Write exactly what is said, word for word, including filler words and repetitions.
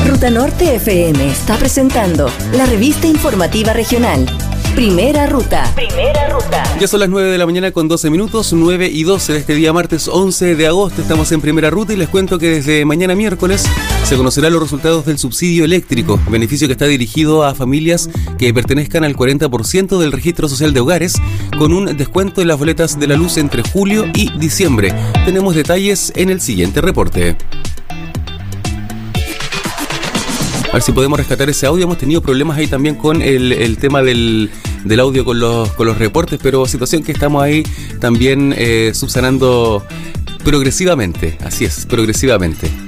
Ruta Norte F M está presentando la revista informativa regional. Primera Ruta. Primera Ruta. Ya son las nueve de la mañana con doce minutos, nueve y doce de este día martes once de agosto. Estamos en Primera Ruta y les cuento que desde mañana miércoles se conocerán los resultados del subsidio eléctrico, beneficio que está dirigido a familias que pertenezcan al cuarenta por ciento del registro social de hogares, con un descuento en las boletas de la luz entre julio y diciembre. Tenemos detalles en el siguiente reporte. A ver si podemos rescatar ese audio. Hemos tenido problemas ahí también con el, el tema del, del audio con los, con los reportes, pero situación que estamos ahí también eh, subsanando progresivamente. Así es, progresivamente.